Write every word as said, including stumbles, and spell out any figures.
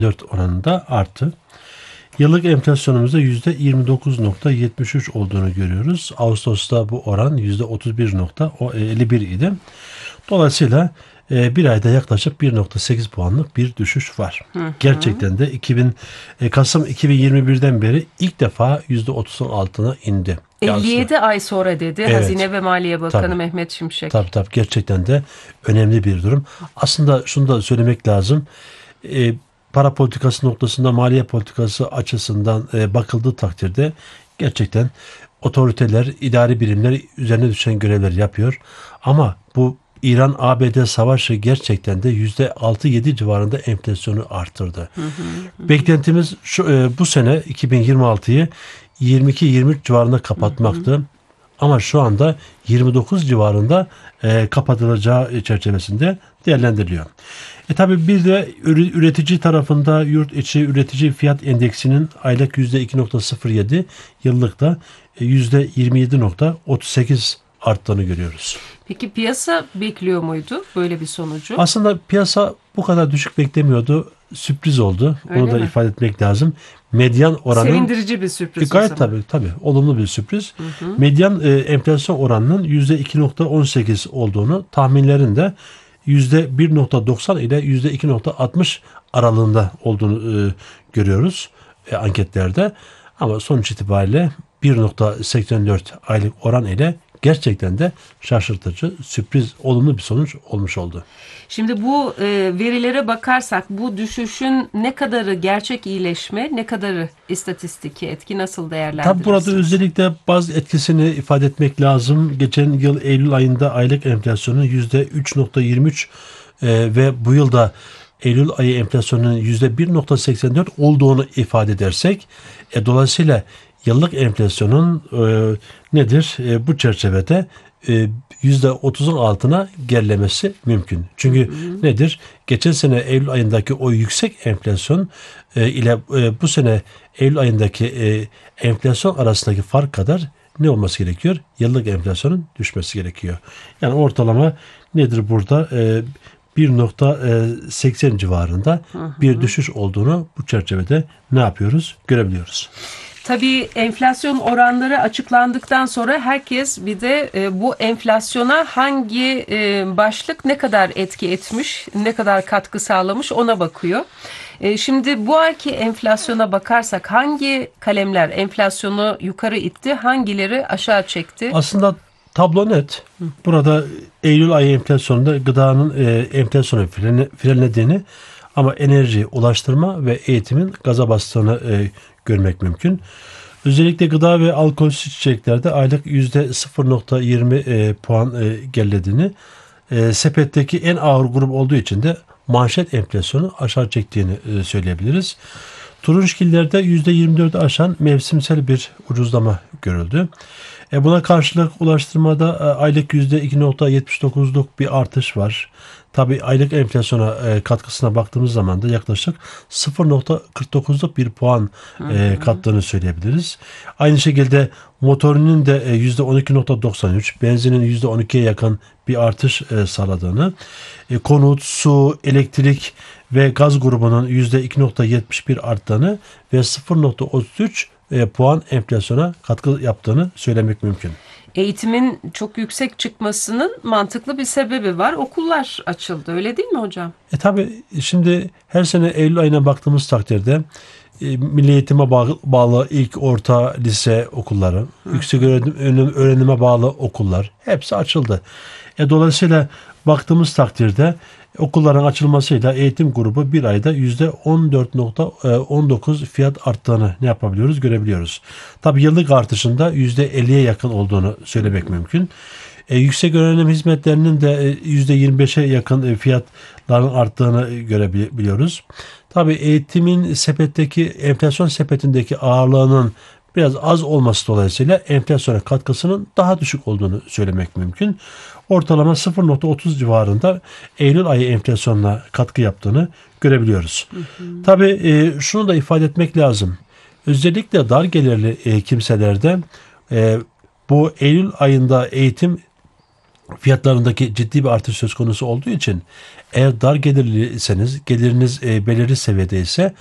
dört oranında arttı. Yıllık enflasyonumuzda yüzde yirmi dokuz nokta yetmiş üç olduğunu görüyoruz. Ağustos'ta bu oran yüzde otuz bir nokta elli bir idi. Dolayısıyla e, bir ayda yaklaşık bir nokta sekiz puanlık bir düşüş var. Hı hı. Gerçekten de iki bin, e, Kasım iki bin yirmi birden beri ilk defa yüzde otuzun altına indi. elli yedi ay sonra dedi evet. Hazine ve Maliye Bakanı tabii. Mehmet Şimşek. Tabii tabii gerçekten de önemli bir durum. Aslında şunu da söylemek lazım. E, para politikası noktasında maliye politikası açısından e, bakıldığı takdirde gerçekten otoriteler, idari birimler üzerine düşen görevleri yapıyor. Ama bu İran-A B D savaşı gerçekten de yüzde altı yedi civarında enflasyonu artırdı. Hı hı, hı. Beklentimiz şu, e, bu sene iki bin yirmi altıyı yirmi iki yirmi üç civarında kapatmaktı. Hı hı. Ama şu anda yirmi dokuz civarında e, kapatılacağı çerçevesinde değerlendiriliyor. E tabi bir de üretici tarafında yurt içi üretici fiyat endeksinin aylık yüzde iki nokta sıfır yedi, yıllıkta yüzde yirmi yedi nokta otuz sekiz arttığını görüyoruz. Peki piyasa bekliyor muydu böyle bir sonucu? Aslında piyasa bu kadar düşük beklemiyordu. Sürpriz oldu. Öyle Onu da mi? ifade etmek lazım. Medyan oranı sevindirici bir sürpriz. E, gayet tabii tabii olumlu bir sürpriz. Hı hı. Medyan e, enflasyon oranının yüzde iki nokta on sekiz olduğunu, tahminlerin de yüzde bir nokta doksan ile yüzde iki nokta altmış aralığında olduğunu e, görüyoruz e, anketlerde. Ama sonuç itibariyle bir nokta seksen dört aylık oran ile gerçekten de şaşırtıcı, sürpriz, olumlu bir sonuç olmuş oldu. Şimdi bu e, verilere bakarsak bu düşüşün ne kadarı gerçek iyileşme, ne kadarı istatistiki etki, nasıl değerlendirirsiniz? Tabii burada özellikle bazı etkisini ifade etmek lazım. Geçen yıl Eylül ayında aylık enflasyonun yüzde üç nokta yirmi üç e, ve bu yılda Eylül ayı enflasyonunun yüzde bir nokta seksen dört olduğunu ifade edersek, e, dolayısıyla yıllık enflasyonun e, nedir? E, bu çerçevede e, yüzde otuzun altına gerilemesi mümkün. Çünkü hı hı. nedir? Geçen sene Eylül ayındaki o yüksek enflasyon e, ile e, bu sene Eylül ayındaki e, enflasyon arasındaki fark kadar ne olması gerekiyor? Yıllık enflasyonun düşmesi gerekiyor. Yani ortalama nedir burada? E, bir nokta seksen civarında hı hı. bir düşüş olduğunu bu çerçevede ne yapıyoruz? Görebiliyoruz. Tabii enflasyon oranları açıklandıktan sonra herkes bir de e, bu enflasyona hangi e, başlık ne kadar etki etmiş, ne kadar katkı sağlamış ona bakıyor. E, şimdi bu ayki enflasyona bakarsak hangi kalemler enflasyonu yukarı itti, hangileri aşağı çekti? Aslında tablo net. Burada Eylül ayı enflasyonunda gıdanın e, enflasyonu frene, frenlediğini, ama enerji, ulaştırma ve eğitimin gaza bastığını e, görmek mümkün. Özellikle gıda ve alkolsüz içeceklerde aylık yüzde sıfır nokta yirmi e, puan e, gerilediğini, e, sepetteki en ağır grup olduğu için de manşet enflasyonu aşağı çektiğini e, söyleyebiliriz. Turunçgillerde yüzde yirmi dördü aşan mevsimsel bir ucuzlama görüldü. E buna karşılık ulaştırmada e, aylık yüzde iki nokta yetmiş dokuzluk bir artış var. Tabi aylık enflasyona e, katkısına baktığımız zaman da yaklaşık sıfır nokta kırk dokuzluk bir puan e, kattığını söyleyebiliriz. Aynı şekilde motorinin de e, yüzde on iki nokta doksan üç, benzinin yüzde on ikiye yakın bir artış e, sağladığını, e, konut, su, elektrik ve gaz grubunun yüzde iki nokta yetmiş bir arttığını ve sıfır nokta otuz üç e, puan enflasyona katkı yaptığını söylemek mümkün. Eğitimin çok yüksek çıkmasının mantıklı bir sebebi var. Okullar açıldı, öyle değil mi hocam? E tabi şimdi her sene Eylül ayına baktığımız takdirde e, milli eğitime bağlı, bağlı ilk, orta, lise okulları, Hı. yüksek öğrenim, öğrenime bağlı okullar hepsi açıldı. E, dolayısıyla baktığımız takdirde okulların açılmasıyla eğitim grubu bir ayda yüzde on dört nokta on dokuz fiyat arttığını ne yapabiliyoruz? Görebiliyoruz. Tabi yıllık artışında yüzde elliye yakın olduğunu söylemek mümkün. E, yüksek öğrenim hizmetlerinin de yüzde yirmi beşe yakın fiyatların arttığını görebiliyoruz. Tabi eğitimin sepetteki, enflasyon sepetindeki ağırlığının biraz az olması dolayısıyla enflasyona katkısının daha düşük olduğunu söylemek mümkün. Ortalama sıfır nokta otuz civarında Eylül ayı enflasyonuna katkı yaptığını görebiliyoruz. Hı hı. Tabii e, şunu da ifade etmek lazım. Özellikle dar gelirli e, kimselerde e, bu Eylül ayında eğitim fiyatlarındaki ciddi bir artış söz konusu olduğu için eğer dar gelirliyseniz, geliriniz e, belirli seviyede ise